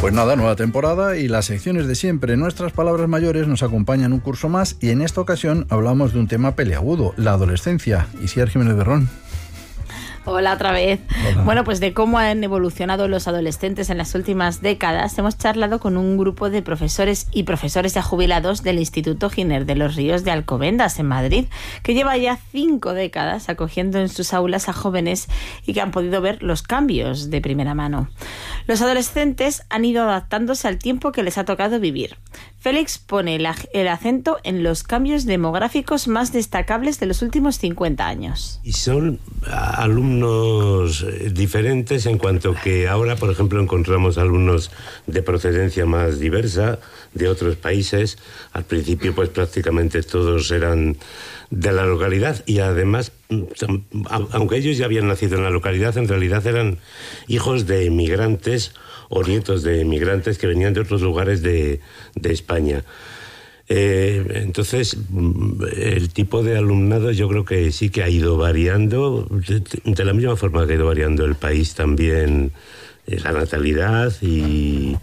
Pues nada, nueva temporada y las secciones de siempre. Nuestras palabras mayores nos acompañan un curso más y en esta ocasión hablamos de un tema peliagudo, la adolescencia. Isiar Jiménez Berrón. Hola otra vez. Hola. Bueno, pues de cómo han evolucionado los adolescentes en las últimas décadas, hemos charlado con un grupo de profesores y profesores ya jubilados del Instituto Giner de los Ríos de Alcobendas, en Madrid, que lleva ya 5 décadas acogiendo en sus aulas a jóvenes y que han podido ver los cambios de primera mano. Los adolescentes han ido adaptándose al tiempo que les ha tocado vivir. Félix pone el acento en los cambios demográficos más destacables de los últimos 50 años. Y son alumnos diferentes en cuanto que ahora, por ejemplo, encontramos alumnos de procedencia más diversa, de otros países. Al principio, pues prácticamente todos eran de la localidad y además, aunque ellos ya habían nacido en la localidad, en realidad eran hijos de emigrantes o nietos de emigrantes que venían de otros lugares de España. Entonces, el tipo de alumnado yo creo que sí que ha ido variando, de la misma forma que ha ido variando el país también, la natalidad y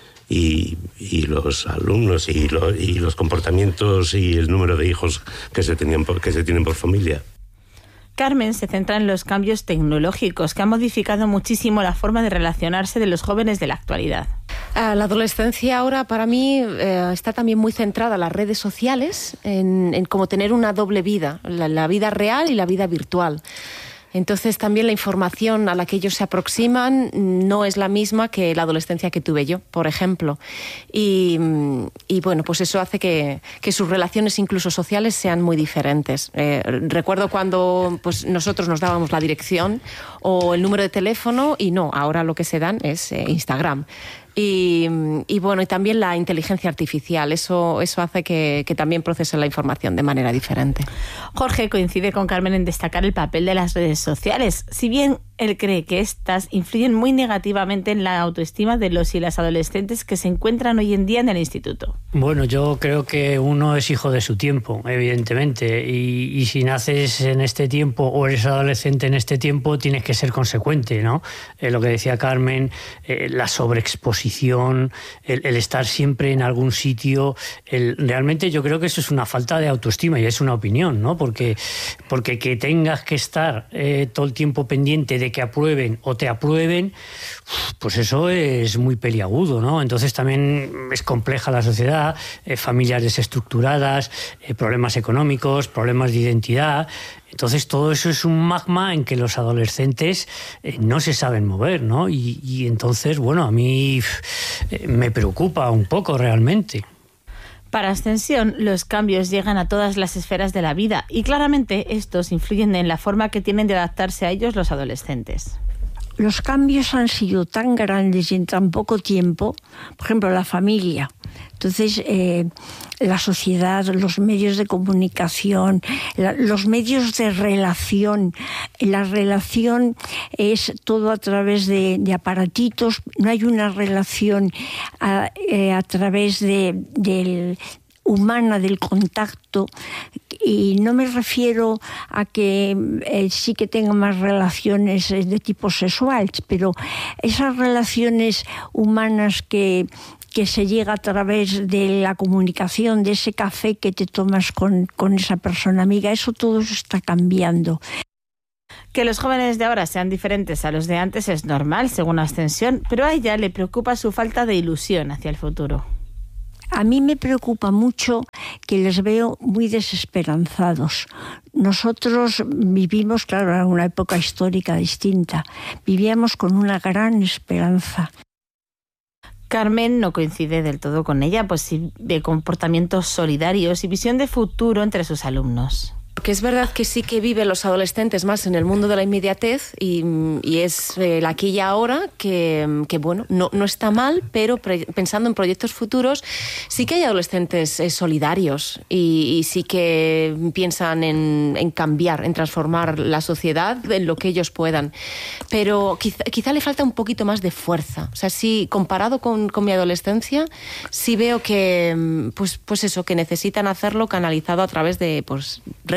los alumnos y los comportamientos y el número de hijos que se tienen por familia. Carmen se centra en los cambios tecnológicos que han modificado muchísimo la forma de relacionarse de los jóvenes de la actualidad. La adolescencia ahora para mí está también muy centrada en las redes sociales, en cómo tener una doble vida, la vida real y la vida virtual. Entonces también la información a la que ellos se aproximan no es la misma que la adolescencia que tuve yo, por ejemplo. Y bueno, pues eso hace que sus relaciones incluso sociales sean muy diferentes. Recuerdo cuando pues nosotros nos dábamos la dirección o el número de teléfono y no, ahora lo que se dan es Instagram. Y bueno, y también la inteligencia artificial, eso hace que también procese la información de manera diferente. Jorge coincide con Carmen en destacar el papel de las redes sociales, si bien él cree que estas influyen muy negativamente en la autoestima de los y las adolescentes que se encuentran hoy en día en el instituto. Bueno, yo creo que uno es hijo de su tiempo, evidentemente, y si naces en este tiempo o eres adolescente en este tiempo, tienes que ser consecuente, ¿no? Lo que decía Carmen, la sobreexposición, el estar siempre en algún sitio, realmente yo creo que eso es una falta de autoestima y es una opinión, ¿no? Porque que tengas que estar todo el tiempo pendiente de que aprueben o te aprueben, pues eso es muy peliagudo, ¿no? Entonces también es compleja la sociedad, familias desestructuradas, problemas económicos, problemas de identidad. Entonces todo eso es un magma en que los adolescentes no se saben mover, ¿no? Y entonces, bueno, a mí me preocupa un poco realmente. Para Ascensión, los cambios llegan a todas las esferas de la vida y claramente estos influyen en la forma que tienen de adaptarse a ellos los adolescentes. Los cambios han sido tan grandes y en tan poco tiempo, por ejemplo, la familia. Entonces, la sociedad, los medios de comunicación, los medios de relación. La relación es todo a través de aparatitos, no hay una relación a través del humana, del contacto, y no me refiero a que sí que tenga más relaciones de tipo sexual, pero esas relaciones humanas que se llega a través de la comunicación, de ese café que te tomas con esa persona amiga, eso todo está cambiando. Que los jóvenes de ahora sean diferentes a los de antes es normal, según Ascensión, pero a ella le preocupa su falta de ilusión hacia el futuro. A mí me preocupa mucho que les veo muy desesperanzados. Nosotros vivimos, claro, en una época histórica distinta. Vivíamos con una gran esperanza. Carmen no coincide del todo con ella, pues sí ve comportamientos solidarios y visión de futuro entre sus alumnos. Porque es verdad que sí que viven los adolescentes más en el mundo de la inmediatez y es el aquí y ahora que bueno, no está mal, pero pensando en proyectos futuros sí que hay adolescentes solidarios y sí que piensan en cambiar, en transformar la sociedad en lo que ellos puedan. Pero quizá le falta un poquito más de fuerza. O sea, sí, comparado con mi adolescencia, sí veo que pues eso, que necesitan hacerlo canalizado a través de redes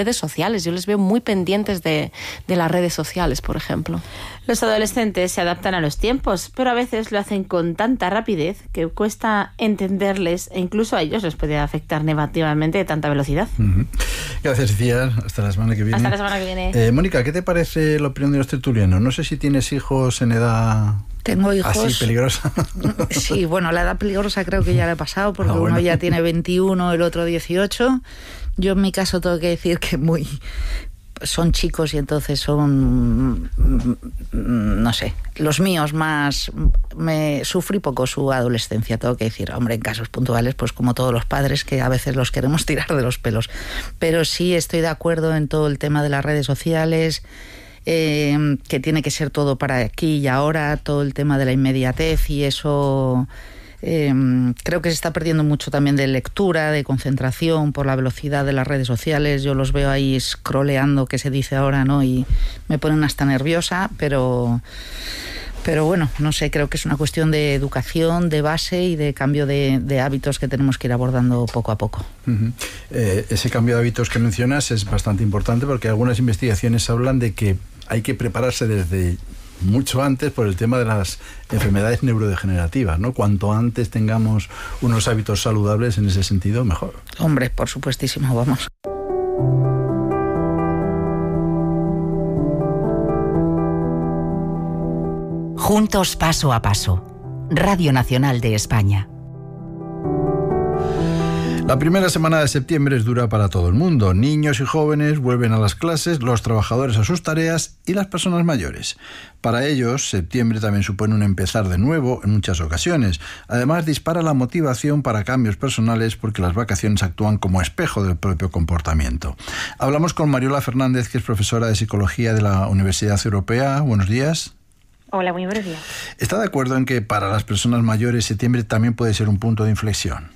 redes sociales. Yo les veo muy pendientes de las redes sociales, por ejemplo. Los adolescentes se adaptan a los tiempos, pero a veces lo hacen con tanta rapidez que cuesta entenderles e incluso a ellos les puede afectar negativamente de tanta velocidad. Gracias, Iciar. Hasta la semana que viene. Hasta la semana que viene. Mónica, ¿qué te parece la opinión de los tertulianos? No sé si tienes hijos en edad... Tengo hijos. ¿Así peligrosa? Sí, bueno, la edad peligrosa creo que ya la he pasado, porque uno ya tiene 21, el otro 18. Yo en mi caso tengo que decir que son chicos y entonces son, no sé, los míos más, sufrí poco su adolescencia, tengo que decir. Hombre, en casos puntuales, pues como todos los padres, que a veces los queremos tirar de los pelos. Pero sí estoy de acuerdo en todo el tema de las redes sociales, que tiene que ser todo para aquí y ahora, todo el tema de la inmediatez, y eso creo que se está perdiendo mucho también de lectura, de concentración por la velocidad de las redes sociales. Yo los veo ahí scrolleando, que se dice ahora, ¿no? Y me ponen hasta nerviosa, pero bueno, no sé, creo que es una cuestión de educación, de base y de cambio de hábitos que tenemos que ir abordando poco a poco. Ese cambio de hábitos que mencionas es bastante importante, porque algunas investigaciones hablan de que hay que prepararse desde mucho antes por el tema de las enfermedades neurodegenerativas, ¿no? Cuanto antes tengamos unos hábitos saludables en ese sentido, mejor. Hombre, por supuestísimo, vamos. Juntos paso a paso. Radio Nacional de España. La primera semana de septiembre es dura para todo el mundo. Niños y jóvenes vuelven a las clases, los trabajadores a sus tareas y las personas mayores. Para ellos, septiembre también supone un empezar de nuevo en muchas ocasiones. Además, dispara la motivación para cambios personales porque las vacaciones actúan como espejo del propio comportamiento. Hablamos con Mariola Fernández, que es profesora de Psicología de la Universidad Europea. Buenos días. Hola, muy buenos días. ¿Está de acuerdo en que para las personas mayores septiembre también puede ser un punto de inflexión?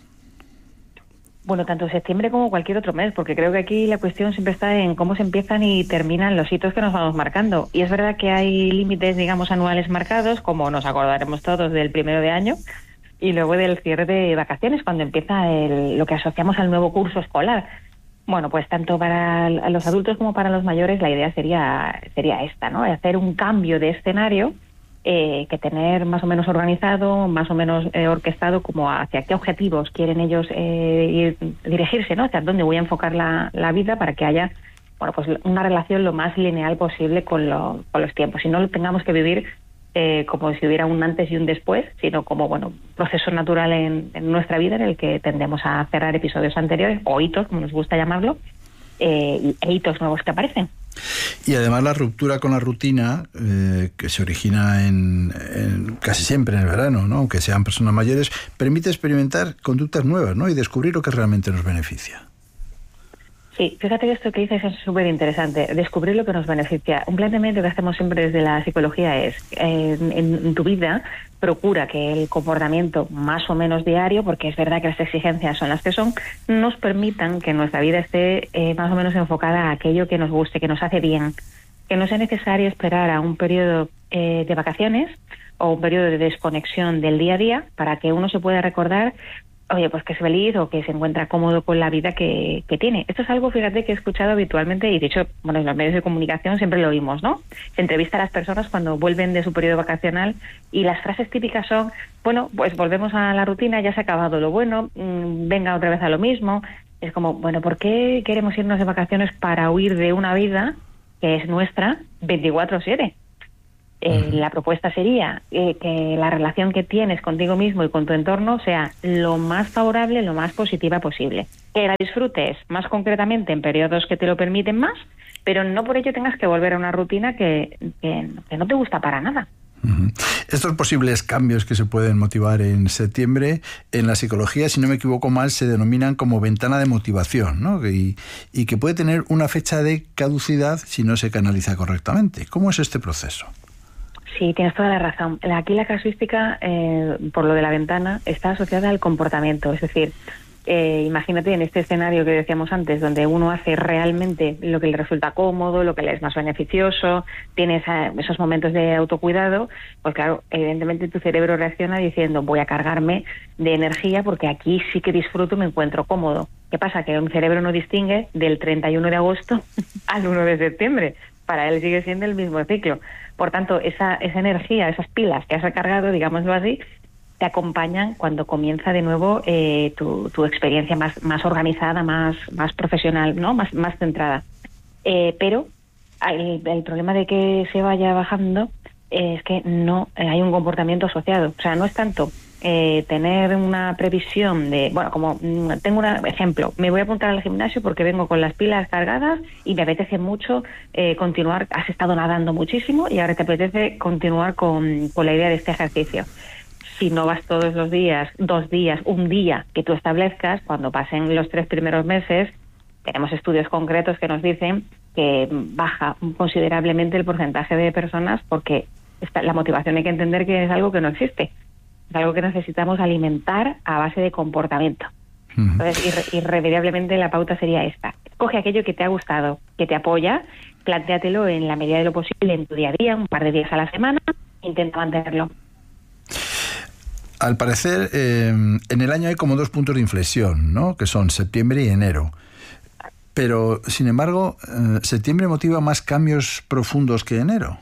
Bueno, tanto septiembre como cualquier otro mes, porque creo que aquí la cuestión siempre está en cómo se empiezan y terminan los hitos que nos vamos marcando. Y es verdad que hay límites, digamos, anuales marcados, como nos acordaremos todos del 1 de año, y luego del cierre de vacaciones, cuando empieza lo que asociamos al nuevo curso escolar. Bueno, pues tanto para los adultos como para los mayores la idea sería esta, ¿no? Hacer un cambio de escenario, que tener más o menos organizado, más o menos orquestado, como hacia qué objetivos quieren ellos dirigirse, ¿no? Hacia dónde voy a enfocar la vida para que haya, bueno, pues una relación lo más lineal posible con los tiempos. Y no lo tengamos que vivir como si hubiera un antes y un después, sino como, bueno, proceso natural en nuestra vida en el que tendemos a cerrar episodios anteriores, o hitos, como nos gusta llamarlo, e hitos nuevos que aparecen. Y además la ruptura con la rutina, que se origina en casi siempre en el verano, ¿no? Aunque sean personas mayores, permite experimentar conductas nuevas, ¿no? Y descubrir lo que realmente nos beneficia. Sí, fíjate que esto que dices es súper interesante, descubrir lo que nos beneficia. Un planteamiento que hacemos siempre desde la psicología es, en tu vida, procura que el comportamiento más o menos diario, porque es verdad que las exigencias son las que son, nos permitan que nuestra vida esté más o menos enfocada a aquello que nos guste, que nos hace bien, que no sea necesario esperar a un periodo de vacaciones o un periodo de desconexión del día a día para que uno se pueda recordar, oye, pues que es feliz o que se encuentra cómodo con la vida que tiene. Esto es algo, fíjate, que he escuchado habitualmente y de hecho, bueno, en los medios de comunicación siempre lo oímos, ¿no? Se entrevista a las personas cuando vuelven de su periodo vacacional y las frases típicas son, bueno, pues volvemos a la rutina, ya se ha acabado lo bueno, venga otra vez a lo mismo. Es como, bueno, ¿por qué queremos irnos de vacaciones para huir de una vida que es nuestra 24/7? La propuesta sería que la relación que tienes contigo mismo y con tu entorno sea lo más favorable, lo más positiva posible. Que la disfrutes más concretamente en periodos que te lo permiten más, pero no por ello tengas que volver a una rutina que no te gusta para nada. Estos posibles cambios que se pueden motivar en septiembre, en la psicología, si no me equivoco mal, se denominan como ventana de motivación, ¿no? Y que puede tener una fecha de caducidad si no se canaliza correctamente. ¿Cómo es este proceso? Sí, tienes toda la razón. Aquí la casuística, por lo de la ventana, está asociada al comportamiento. Es decir, imagínate en este escenario que decíamos antes, donde uno hace realmente lo que le resulta cómodo, lo que le es más beneficioso, tiene esos momentos de autocuidado, pues claro, evidentemente tu cerebro reacciona diciendo, voy a cargarme de energía porque aquí sí que disfruto, me encuentro cómodo. ¿Qué pasa? Que un cerebro no distingue del 31 de agosto al 1 de septiembre. Para él sigue siendo el mismo ciclo. Por tanto, esa energía, esas pilas que has recargado, digámoslo así, te acompañan cuando comienza de nuevo tu experiencia más organizada, más profesional, ¿no? Más centrada. Pero el problema de que se vaya bajando es que no hay un comportamiento asociado. O sea, no es tanto tener una previsión de, bueno, como tengo un ejemplo, me voy a apuntar al gimnasio porque vengo con las pilas cargadas y me apetece mucho continuar, has estado nadando muchísimo y ahora te apetece continuar con la idea de este ejercicio. Si no vas todos los días, 2 días, un día que tú establezcas, cuando pasen los 3 primeros meses, tenemos estudios concretos que nos dicen que baja considerablemente el porcentaje de personas porque la motivación hay que entender que es algo que no existe. Es algo que necesitamos alimentar a base de comportamiento. Entonces, irremediablemente la pauta sería esta. Coge aquello que te ha gustado, que te apoya, plantéatelo en la medida de lo posible en tu día a día, un par de días a la semana, intenta mantenerlo. Al parecer, en el año hay como 2 puntos de inflexión, ¿no? Que son septiembre y enero. Pero, sin embargo, ¿septiembre motiva más cambios profundos que enero?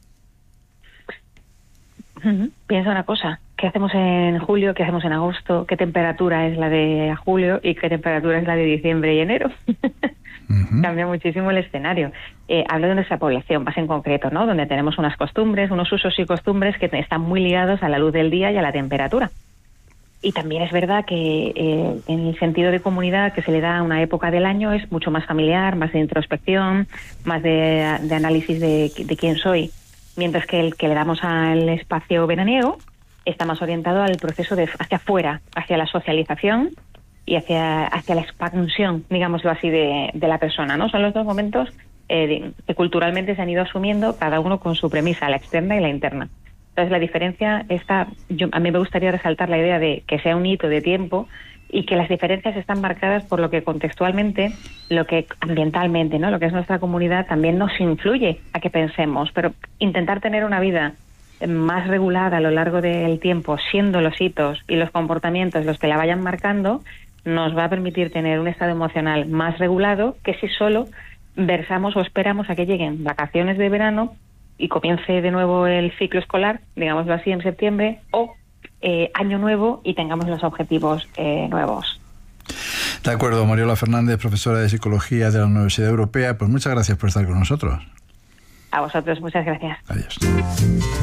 Piensa una cosa. ¿Qué hacemos en julio? ¿Qué hacemos en agosto? ¿Qué temperatura es la de julio? ¿Y qué temperatura es la de diciembre y enero? Cambia muchísimo el escenario. Hablo de nuestra población, más en concreto, ¿no? Donde tenemos unas costumbres, unos usos y costumbres que están muy ligados a la luz del día y a la temperatura. Y también es verdad que en el sentido de comunidad que se le da a una época del año es mucho más familiar, más de introspección, más de análisis de quién soy. Mientras que el que le damos al espacio veraniego está más orientado al proceso de hacia afuera, hacia la socialización y hacia la expansión, digámoslo así, de la persona, ¿no? Son los 2 momentos que culturalmente se han ido asumiendo, cada uno con su premisa, la externa y la interna. Entonces la diferencia está, a mí me gustaría resaltar la idea de que sea un hito de tiempo y que las diferencias están marcadas por lo que contextualmente, lo que ambientalmente, ¿no? Lo que es nuestra comunidad también nos influye a que pensemos, pero intentar tener una vida más regulada a lo largo del tiempo, siendo los hitos y los comportamientos los que la vayan marcando, nos va a permitir tener un estado emocional más regulado que si solo versamos o esperamos a que lleguen vacaciones de verano y comience de nuevo el ciclo escolar, digámoslo así, en septiembre, o año nuevo y tengamos los objetivos nuevos. De acuerdo, Mariola Fernández, profesora de Psicología de la Universidad Europea, pues muchas gracias por estar con nosotros. A vosotros, muchas gracias. Adiós.